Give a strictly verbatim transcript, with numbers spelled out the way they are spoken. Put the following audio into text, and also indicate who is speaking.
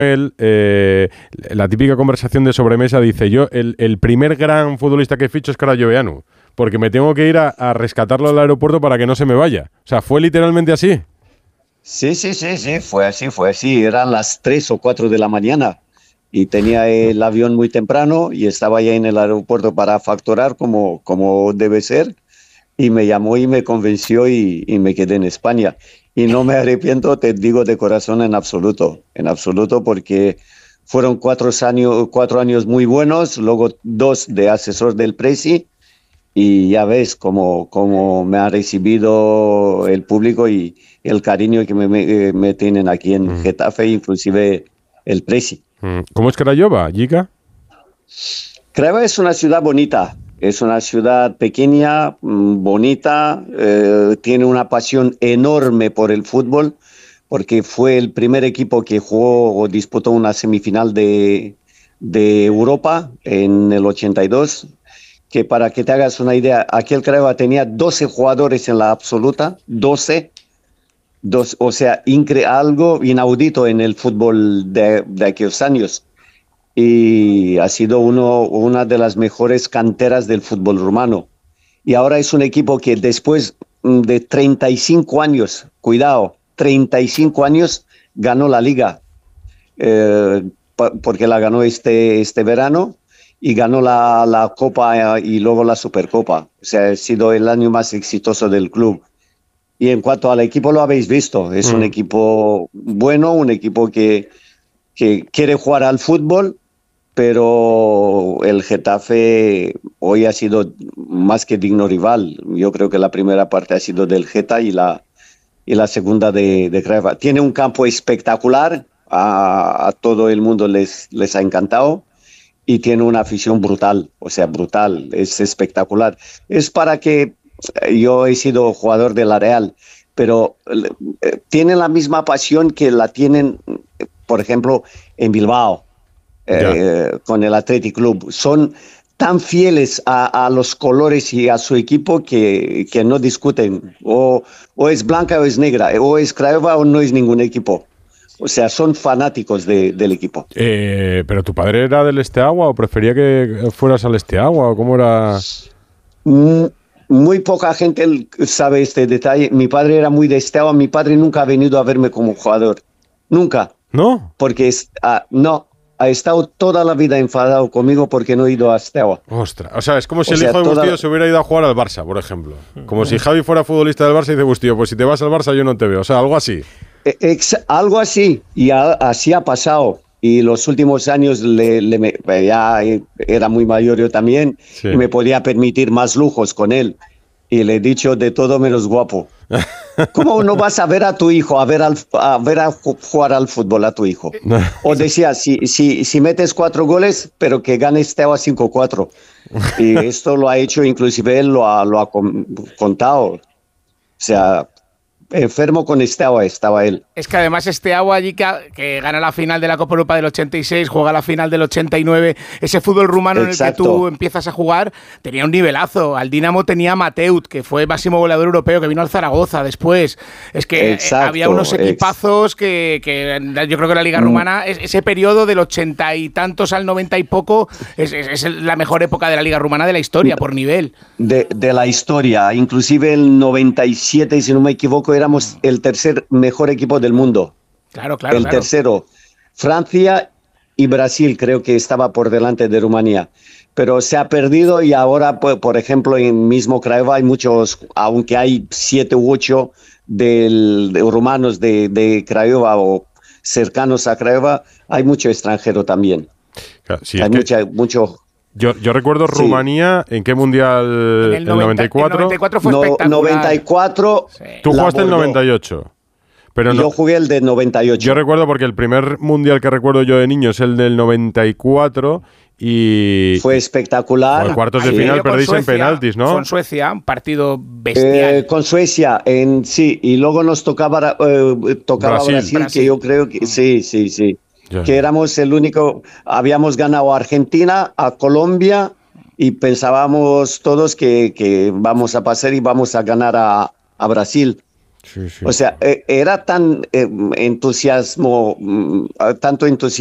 Speaker 1: él, eh, la típica conversación de sobremesa dice, yo, el, el primer gran futbolista que ficho es Karajoveanu, porque me tengo que ir a, a rescatarlo al aeropuerto para que no se me vaya. O sea, ¿fue literalmente así?
Speaker 2: Sí, sí, sí, sí, fue así, fue así. Eran las tres o cuatro de la mañana y tenía el avión muy temprano y estaba ya en el aeropuerto para facturar como, como debe ser. Y me llamó y me convenció y, y me quedé en España. Y no me arrepiento, te digo de corazón, en absoluto, en absoluto, porque fueron cuatro años, cuatro años muy buenos, luego dos de asesor del Presi, y ya ves cómo, cómo me ha recibido el público y el cariño que me, me, me tienen aquí en mm. Getafe, inclusive el Presi.
Speaker 1: ¿Cómo es Craiova, Jica?
Speaker 2: Craiova es una ciudad bonita. Es una ciudad pequeña, bonita, eh, tiene una pasión enorme por el fútbol, porque fue el primer equipo que jugó o disputó una semifinal de, de Europa en el ochenta y dos, que para que te hagas una idea, aquel Craiova tenía doce jugadores en la absoluta, doce, dos, o sea, incre- algo inaudito en el fútbol de, de aquellos años. Y ha sido uno, una de las mejores canteras del fútbol rumano. Y ahora es un equipo que después de treinta y cinco años, cuidado, treinta y cinco años, ganó la Liga, eh, porque la ganó este, este verano, y ganó la, la Copa y luego la Supercopa. O sea, ha sido el año más exitoso del club. Y en cuanto al equipo, lo habéis visto, es mm. un equipo bueno, un equipo que, que quiere jugar al fútbol, pero el Getafe hoy ha sido más que digno rival. Yo creo que la primera parte ha sido del Geta y la, y la segunda de, de Craiova. Tiene un campo espectacular, a, a todo el mundo les, les ha encantado, y tiene una afición brutal, o sea, brutal, es espectacular. Es para que, yo he sido jugador de la Real, pero eh, tienen la misma pasión que la tienen, por ejemplo, en Bilbao. Eh, con el Athletic Club. Son tan fieles a, a los colores y a su equipo que, que no discuten. O, o es blanca o es negra, o es Craiova o no es ningún equipo. O sea, son fanáticos de, del equipo.
Speaker 1: Eh, ¿Pero tu padre era del Esteagua o prefería que fueras al Esteagua? ¿O cómo era?
Speaker 2: Muy poca gente sabe este detalle. Mi padre era muy de Esteagua. Mi padre nunca ha venido a verme como jugador. Nunca.
Speaker 1: ¿No?
Speaker 2: Porque es, uh, no. Ha estado toda la vida enfadado conmigo porque no he ido a Steaua.
Speaker 1: Ostras, o sea, es como si o el sea, hijo de Bustillo la... se hubiera ido a jugar al Barça, por ejemplo. Como si Javi fuera futbolista del Barça y dice, Bustillo, pues si te vas al Barça yo no te veo. O sea, algo así.
Speaker 2: Ex- algo así, y a- así ha pasado. Y los últimos años le, le me, ya era muy mayor yo también, sí. Y me podía permitir más lujos con él. Y le he dicho de todo menos guapo. ¿Cómo no vas a ver a tu hijo, a ver, al, a ver a jugar al fútbol a tu hijo? O decía, si, si, si metes cuatro goles, pero que gane Steaua cinco cuatro. Y esto lo ha hecho, inclusive él lo ha, lo ha contado. O sea, enfermo con Steaua estaba él.
Speaker 3: Es que además Steaua allí que, que gana la final de la Copa Europa del ochenta y seis, juega la final del ochenta y nueve, ese fútbol rumano Exacto. en el que tú empiezas a jugar, tenía un nivelazo. Al Dinamo tenía Mateut, que fue máximo goleador europeo, que vino al Zaragoza después. Es que Exacto. había unos equipazos que, que yo creo que la Liga mm. Rumana, ese periodo del ochenta y tantos al noventa y poco, es, es, es la mejor época de la Liga Rumana de la historia, por nivel.
Speaker 2: De, de la historia, inclusive el noventa y siete, si no me equivoco, éramos el tercer mejor equipo del mundo.
Speaker 3: Claro, claro.
Speaker 2: El
Speaker 3: claro.
Speaker 2: tercero. Francia y Brasil creo que estaba por delante de Rumanía. Pero se ha perdido y ahora, pues, por ejemplo, en mismo Craiova hay muchos, aunque hay siete u ocho del, de rumanos de, de Craiova o cercanos a Craiova, hay mucho extranjero también.
Speaker 1: Claro, sí,
Speaker 2: hay
Speaker 1: es
Speaker 2: mucha, mucho...
Speaker 1: Yo, yo recuerdo sí. Rumanía, ¿en qué mundial?
Speaker 3: En el, noventa,
Speaker 1: ¿el noventa y cuatro?
Speaker 3: El noventa y cuatro fue
Speaker 2: no,
Speaker 3: espectacular.
Speaker 2: noventa y cuatro.
Speaker 1: Sí. Tú jugaste el noventa y ocho. Pero no,
Speaker 2: yo jugué el de noventa y ocho.
Speaker 1: Yo recuerdo porque el primer mundial que recuerdo yo de niño es el del noventa y cuatro y...
Speaker 2: Fue espectacular.
Speaker 1: Fue cuartos de sí. final, perdéis en penaltis, ¿no?
Speaker 3: Con Suecia, un partido bestial.
Speaker 2: Eh, con Suecia, en, sí, y luego nos tocaba, eh, tocaba Brasil. Brasil, Brasil, que yo creo que sí, sí, sí. Ya. Que éramos el único, habíamos ganado a Argentina, a Colombia, y pensábamos todos que, que vamos a pasar y vamos a ganar a, a Brasil. Sí, sí. O sea, eh, era tan eh, entusiasmo, tanto entusiasmo